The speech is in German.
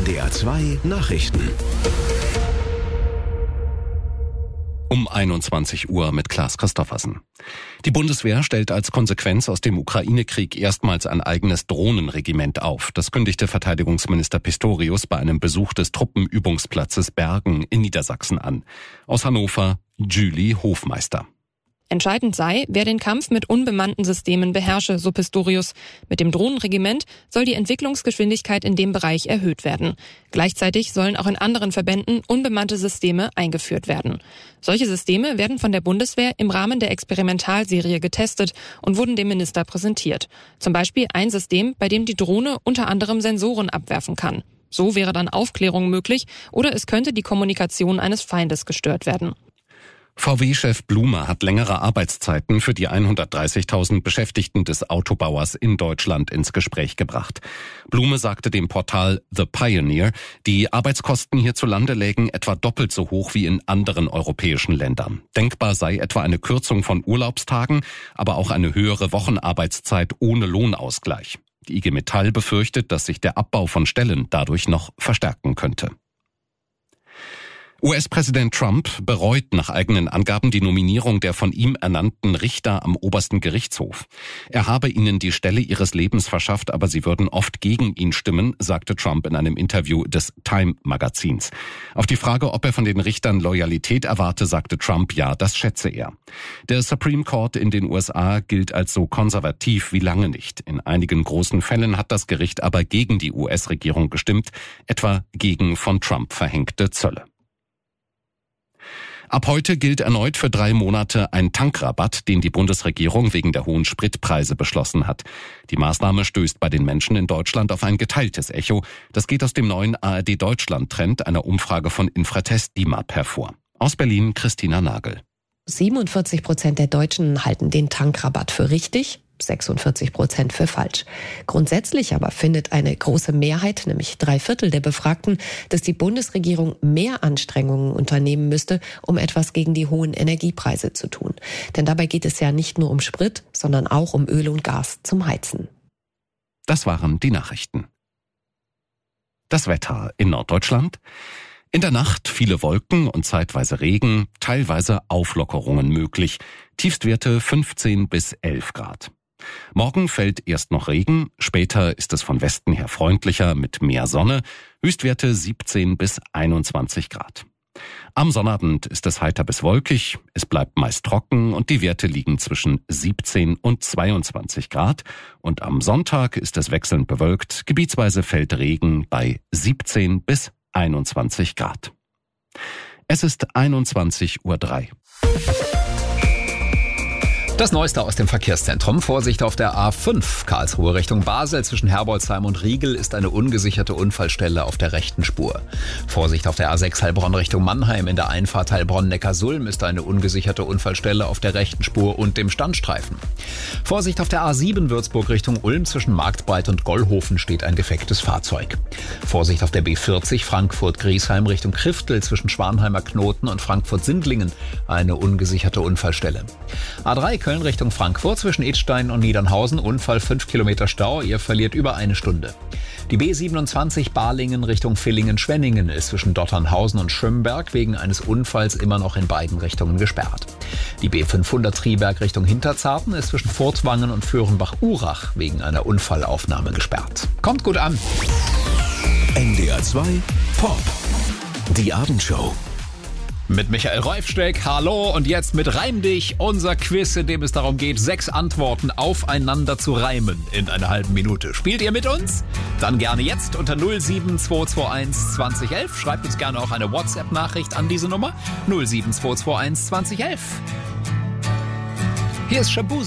NDR 2 Nachrichten. Um 21 Uhr mit Klaas Christoffersen. Die Bundeswehr stellt als Konsequenz aus dem Ukraine-Krieg erstmals ein eigenes Drohnenregiment auf. Das kündigte Verteidigungsminister Pistorius bei einem Besuch des Truppenübungsplatzes Bergen in Niedersachsen an. Aus Hannover, Julie Hofmeister. Entscheidend sei, wer den Kampf mit unbemannten Systemen beherrsche, so Pistorius. Mit dem Drohnenregiment soll die Entwicklungsgeschwindigkeit in dem Bereich erhöht werden. Gleichzeitig sollen auch in anderen Verbänden unbemannte Systeme eingeführt werden. Solche Systeme werden von der Bundeswehr im Rahmen der Experimentalserie getestet und wurden dem Minister präsentiert. Zum Beispiel ein System, bei dem die Drohne unter anderem Sensoren abwerfen kann. So wäre dann Aufklärung möglich oder es könnte die Kommunikation eines Feindes gestört werden. VW-Chef Blume hat längere Arbeitszeiten für die 130.000 Beschäftigten des Autobauers in Deutschland ins Gespräch gebracht. Blume sagte dem Portal The Pioneer, die Arbeitskosten hierzulande lägen etwa doppelt so hoch wie in anderen europäischen Ländern. Denkbar sei etwa eine Kürzung von Urlaubstagen, aber auch eine höhere Wochenarbeitszeit ohne Lohnausgleich. Die IG Metall befürchtet, dass sich der Abbau von Stellen dadurch noch verstärken könnte. US-Präsident Trump bereut nach eigenen Angaben die Nominierung der von ihm ernannten Richter am obersten Gerichtshof. Er habe ihnen die Stelle ihres Lebens verschafft, aber sie würden oft gegen ihn stimmen, sagte Trump in einem Interview des Time-Magazins. Auf die Frage, ob er von den Richtern Loyalität erwarte, sagte Trump, ja, das schätze er. Der Supreme Court in den USA gilt als so konservativ wie lange nicht. In einigen großen Fällen hat das Gericht aber gegen die US-Regierung gestimmt, etwa gegen von Trump verhängte Zölle. Ab heute gilt erneut für 3 Monate ein Tankrabatt, den die Bundesregierung wegen der hohen Spritpreise beschlossen hat. Die Maßnahme stößt bei den Menschen in Deutschland auf ein geteiltes Echo. Das geht aus dem neuen ARD-Deutschland-Trend, einer Umfrage von Infratest DIMAP, hervor. Aus Berlin, Christina Nagel. 47% der Deutschen halten den Tankrabatt für richtig, 46% für falsch. Grundsätzlich aber findet eine große Mehrheit, nämlich 3/4 der Befragten, dass die Bundesregierung mehr Anstrengungen unternehmen müsste, um etwas gegen die hohen Energiepreise zu tun. Denn dabei geht es ja nicht nur um Sprit, sondern auch um Öl und Gas zum Heizen. Das waren die Nachrichten. Das Wetter in Norddeutschland. In der Nacht viele Wolken und zeitweise Regen, teilweise Auflockerungen möglich. Tiefstwerte 15 bis 11 Grad. Morgen fällt erst noch Regen, später ist es von Westen her freundlicher mit mehr Sonne, Höchstwerte 17 bis 21 Grad. Am Sonnabend ist es heiter bis wolkig, es bleibt meist trocken und die Werte liegen zwischen 17 und 22 Grad. Und am Sonntag ist es wechselnd bewölkt, gebietsweise fällt Regen bei 17 bis 21 Grad. Es ist 21:03 Uhr. Das Neueste aus dem Verkehrszentrum. Vorsicht auf der A5 Karlsruhe Richtung Basel. Zwischen Herbolzheim und Riegel ist eine ungesicherte Unfallstelle auf der rechten Spur. Vorsicht auf der A6 Heilbronn Richtung Mannheim. In der Einfahrt Heilbronn-Neckarsulm ist eine ungesicherte Unfallstelle auf der rechten Spur und dem Standstreifen. Vorsicht auf der A7 Würzburg Richtung Ulm. Zwischen Marktbreit und Gollhofen steht ein defektes Fahrzeug. Vorsicht auf der B40 Frankfurt-Griesheim Richtung Kriftel. Zwischen Schwanheimer Knoten und Frankfurt-Sindlingen eine ungesicherte Unfallstelle. A3 Köln Richtung Frankfurt zwischen Idstein und Niedernhausen. Unfall 5 Kilometer Stau. Ihr verliert über eine Stunde. Die B27 Balingen Richtung Villingen-Schwenningen ist zwischen Dotternhausen und Schömberg wegen eines Unfalls immer noch in beiden Richtungen gesperrt. Die B500 Triberg Richtung Hinterzarten ist zwischen Furtwangen und Föhrenbach-Urach wegen einer Unfallaufnahme gesperrt. Kommt gut an. NDR 2 Pop. Die Abendshow. Mit Michael Reufsteck, hallo, und jetzt mit Reim dich, unser Quiz, in dem es darum geht, 6 Antworten aufeinander zu reimen in einer halben Minute. Spielt ihr mit uns? Dann gerne jetzt unter 07221 2011. Schreibt uns gerne auch eine WhatsApp-Nachricht an diese Nummer 07221 2011. Hier ist Shabuzi.